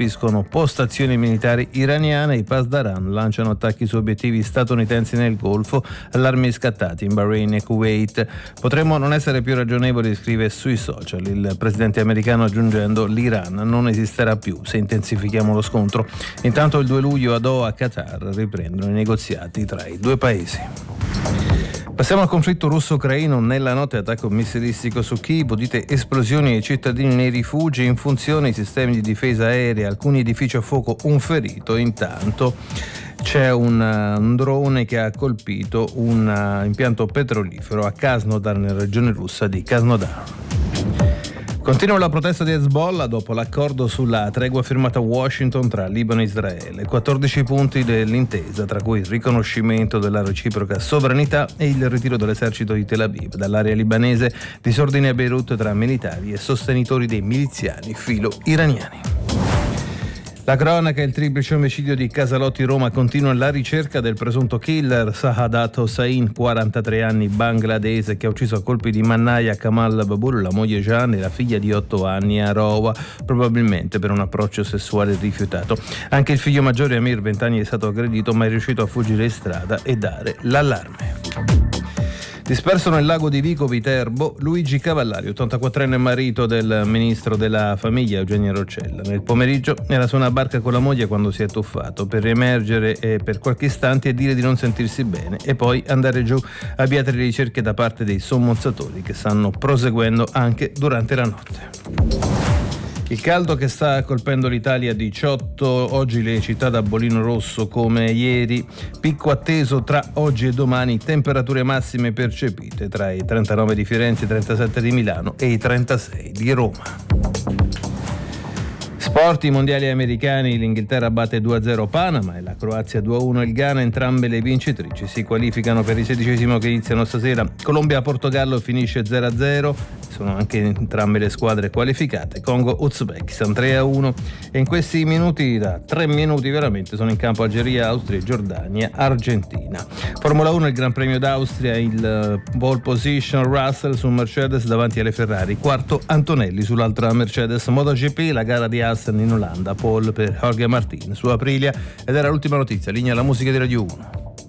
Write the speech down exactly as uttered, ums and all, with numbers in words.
colpiscono postazioni militari iraniane. I Pasdaran lanciano attacchi su obiettivi statunitensi nel Golfo, allarmi scattati in Bahrain e Kuwait. Potremmo non essere più ragionevoli, scrive sui social il presidente americano, aggiungendo: l'Iran non esisterà più se intensifichiamo lo scontro. Intanto il due luglio a Doha, Qatar, riprendono i negoziati tra i due paesi. Passiamo al conflitto russo-ucraino. Nella notte attacco missilistico su Kiev, udite esplosioni ai cittadini nei rifugi, in funzione i sistemi di difesa aerea, alcuni edifici a fuoco, un ferito. Intanto c'è un, un drone che ha colpito un uh, impianto petrolifero a Krasnodar, nella regione russa di Krasnodar. Continua la protesta di Hezbollah dopo l'accordo sulla tregua firmata a Washington tra Libano e Israele. quattordici punti dell'intesa, tra cui il riconoscimento della reciproca sovranità e il ritiro dell'esercito di Tel Aviv dall'area libanese, disordine a Beirut tra militari e sostenitori dei miliziani filo-iraniani. La cronaca: il triplice omicidio di Casalotti, Roma. Continua la ricerca del presunto killer Sahadat Hossain, quarantatré anni, bangladese, che ha ucciso a colpi di mannaia Kamal Babur, la moglie Jeanne e la figlia di otto anni Aroa, probabilmente per un approccio sessuale rifiutato. Anche il figlio maggiore Amir, venti anni, è stato aggredito, ma è riuscito a fuggire in strada e dare l'allarme. Disperso nel lago di Vico Viterbo Luigi Cavallari, ottantaquattrenne marito del ministro della famiglia Eugenio Roccella. Nel pomeriggio era su una barca con la moglie quando si è tuffato, per riemergere e per qualche istante e dire di non sentirsi bene e poi andare giù, avviate le ricerche da parte dei sommozzatori che stanno proseguendo anche durante la notte. Il caldo che sta colpendo l'Italia, diciotto oggi le città da bollino rosso come ieri, picco atteso tra oggi e domani, temperature massime percepite tra i trentanove di Firenze, i trentasette di Milano e i trentasei di Roma. Sport, i mondiali americani, l'Inghilterra batte due a zero Panama e la Croazia due a uno il Ghana, entrambe le vincitrici si qualificano per il sedicesimo che iniziano stasera. Colombia-Portogallo finisce zero a zero, sono anche entrambe le squadre qualificate. Congo-Uzbekistan tre a uno e in questi minuti, da tre minuti veramente, sono in campo Algeria, Austria, Giordania, Argentina. Formula uno, il Gran Premio d'Austria, il pole position Russell su Mercedes davanti alle Ferrari, quarto Antonelli sull'altra Mercedes. MotoGP, la gara di Assen in Olanda, pole per Jorge Martin su Aprilia. Ed era l'ultima notizia. Linea alla musica di Radio uno.